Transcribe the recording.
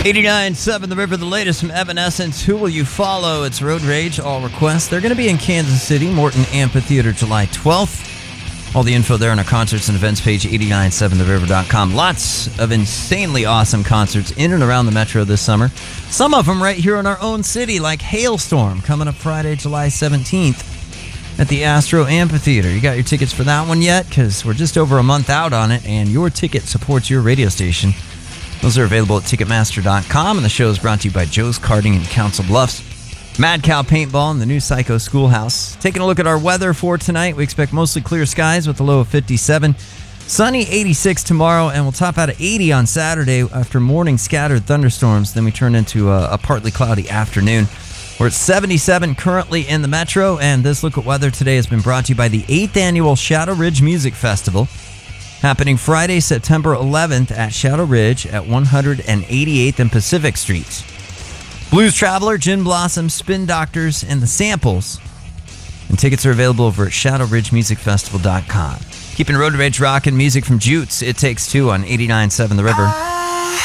89.7 The River, the latest from Evanescence. Who will you follow? It's Road Rage, all requests. They're going to be in Kansas City, Morton Amphitheater, July 12th. All the info there on our concerts and events page, 897theriver.com. Lots of insanely awesome concerts in and around the metro this summer. Some of them right here in our own city, like Hailstorm, coming up Friday, July 17th at the Astro Amphitheater. You got your tickets for that one yet? Because we're just over a month out on it, and your ticket supports your radio station. Those are available at Ticketmaster.com, and the show is brought to you by Joe's Karting in Council Bluffs, Mad Cow Paintball, and the new Psycho Schoolhouse. Taking a look at our weather for tonight, we expect mostly clear skies with a low of 57. Sunny 86 tomorrow, and we'll top out at 80 on Saturday after morning scattered thunderstorms. Then we turn into a partly cloudy afternoon. We're at 77 currently in the metro, and this look at weather today has been brought to you by the 8th Annual Shadow Ridge Music Festival, happening Friday, September 11th at Shadow Ridge at 188th and Pacific Streets. Blues Traveler, Gin Blossom, Spin Doctors, and The Samples. And tickets are available over at shadowridgemusicfestival.com. Keeping Road Rage rocking, music from Jutes, It Takes Two on 89.7 The River.